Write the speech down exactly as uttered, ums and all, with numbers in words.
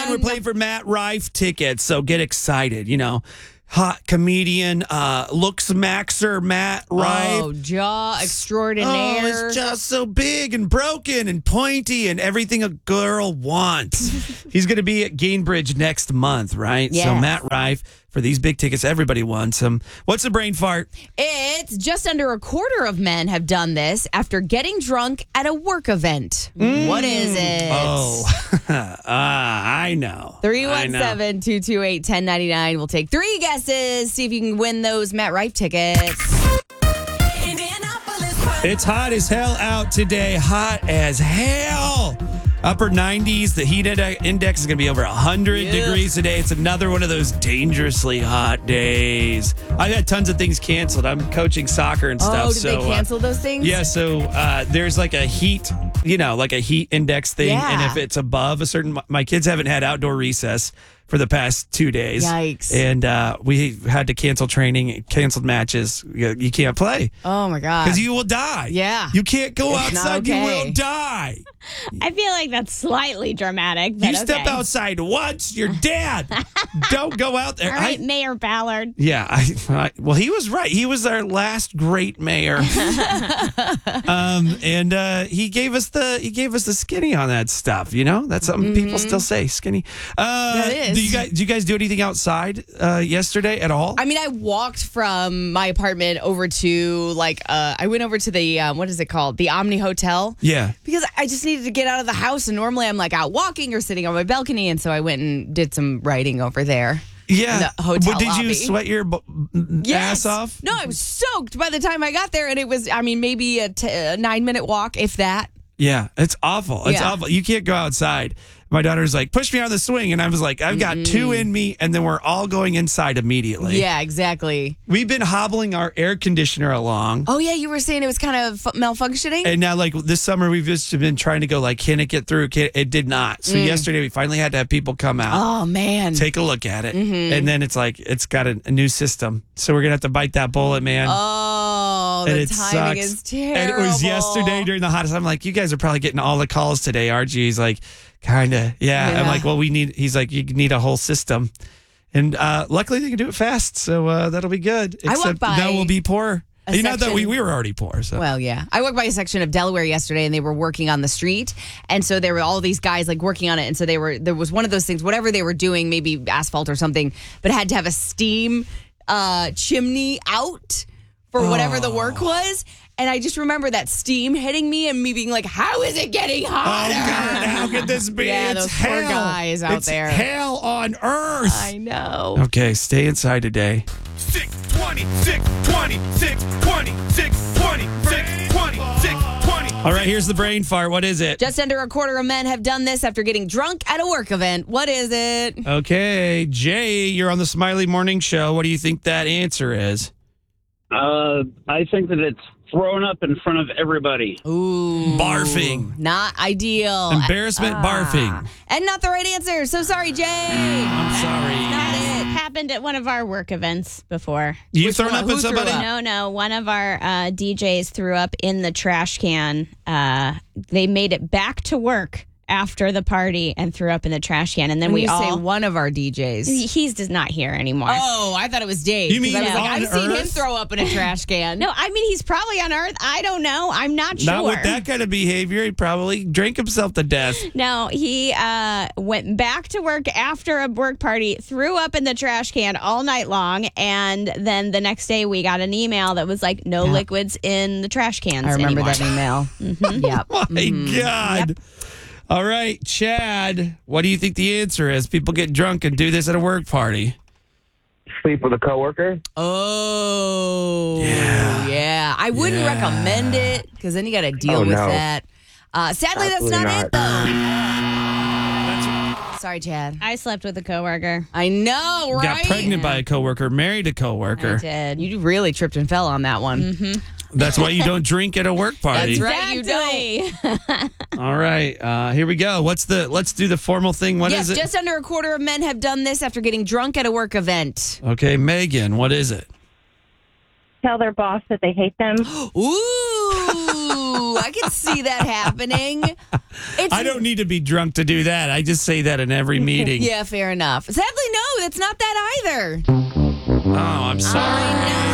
we're playing for Matt Rife tickets, so get excited. You know, hot comedian, uh, looks maxer Matt Rife. Oh, jaw extraordinaire. Oh, it's just so big and broken and pointy and everything a girl wants. He's going to be at Gainbridge next month, right? Yes. So Matt Rife, for these big tickets, everybody wants him. What's the brain fart? It's just under a quarter of men have done this after getting drunk at a work event. Mm. What is it? Oh, ah, I know. three one seven, two two eight, one zero nine nine. We'll take three guesses. See if you can win those Matt Rife tickets. It's hot as hell out today. Hot as hell. Upper nineties. The heat index is going to be over one hundred Yeah. degrees today. It's another one of those dangerously hot days. I've had tons of things canceled. I'm coaching soccer and stuff. Oh, did so, they cancel uh, those things? Yeah, so uh, there's like a heat, you know, like a heat index thing. Yeah. And if it's above a certain, my kids haven't had outdoor recess for the past two days. Yikes. And uh, we had to cancel training, canceled matches. You, you can't play Oh, my God. because you will die. Yeah. You can't go It's not outside. okay. You will die. I feel like that's slightly dramatic. But You step okay. outside once, you're dead. Don't go out there. All right, I- Mayor Ballard. yeah, I, I, well, he was right. He was our last great mayor, um, and uh, he gave us the he gave us the skinny on that stuff. You know, that's something people still say, skinny. Uh, That is. Do you guys do you guys do anything outside uh, yesterday at all? I mean, I walked from my apartment over to, like, uh, I went over to the, um, what is it called? The Omni Hotel. yeah. Because I just needed to get out of the house. And normally I'm, like, out walking or sitting on my balcony. And so I went and did some writing over there. Yeah. the hotel But did you lobby. sweat your b- Yes. ass off? No, I was soaked by the time I got there. And it was, I mean, maybe a, t- a nine minute walk, if that. Yeah, it's awful. It's Yeah. awful. You can't go outside. My daughter's like, push me on the swing. And I was like, I've got two in me. And then we're all going inside immediately. Yeah, exactly. We've been hobbling our air conditioner along. Oh, yeah, you were saying it was kind of f- malfunctioning? And now, like this summer, we've just been trying to go, like, can it get through? Can, it did not. So yesterday, we finally had to have people come out, oh, man. take a look at it. And then it's like, it's got a, a new system. So we're going to have to bite that bullet, man. Oh, and the it timing sucks. is terrible. And it was yesterday during the hottest. I'm like, you guys are probably getting all the calls today, aren't you? He's like, kind of. Yeah. Yeah. I'm like, well, we need, he's like, you need a whole system. And uh, luckily they can do it fast. So uh, that'll be good. I walked Except by now we'll be poor. a You know that we, section- we were already poor. So. Well, yeah. I walked by a section of Delaware yesterday and they were working on the street. And so there were all these guys like working on it. And so they were, there was one of those things, whatever they were doing, maybe asphalt or something, but had to have a steam uh, chimney out for whatever the work was. And I just remember that steam hitting me and me being like, how is it getting Oh hotter? God! How could this be? Yeah, it's those poor hell. guys out it's there. Hell on earth. I know. Okay, stay inside today. six twenty, six twenty, six twenty, six twenty, six twenty, six twenty. All right, here's the brain fart. What is it? Just under a quarter of men have done this after getting drunk at a work event. What is it? Okay, Jay, you're on the Smiley Morning Show. What do you think that answer is? Uh, I think that it's thrown up in front of everybody. Ooh. Barfing. Not ideal. Embarrassment Ah. barfing. And not the right answer. So sorry, Jay. I'm sorry. Not it. Happened at one of our work events before. You Which thrown one? up Who at threw somebody? up? No, no. One of our uh, D Js threw up in the trash can. Uh, they made it back to work after the party and threw up in the trash can. And then When we you all. say one of our D Js. He's just not here anymore. Oh, I thought it was Dave. You mean 'cause I was like, on I've seen him Earth? throw up in a trash can. No, I mean, he's probably on Earth. I don't know. I'm not sure. Not with that kind of behavior. He probably drank himself to death. No, he uh, went back to work after a work party, threw up in the trash can all night long, and then the next day we got an email that was like, no Yeah. liquids in the trash cans I remember anymore. that email. Mm-hmm. Yep. My God. All right, Chad, what do you think the answer is? People get drunk and do this at a work party. Sleep with a coworker. Oh. Yeah. Yeah. I wouldn't Yeah. recommend it because then you got to deal Oh, with no. that. Uh, sadly, that's Absolutely not, it, not. though. Sorry, Chad. I slept with a coworker. I know, right? Got pregnant by a coworker, married a I coworker. did. You really tripped and fell on that one. Mm-hmm. That's why you don't drink at a work party. That's right. You Exactly. All right, uh, here we go. What's the? Let's do the formal thing. What is Yes, it? just under a quarter of men have done this after getting drunk at a work event. Okay, Megan, what is it? Tell their boss that they hate them. Ooh, I can see that happening. It's, I don't need to be drunk to do that. I just say that in every meeting. Yeah, fair enough. Sadly, no, that's not that either. Oh, I'm sorry. I know.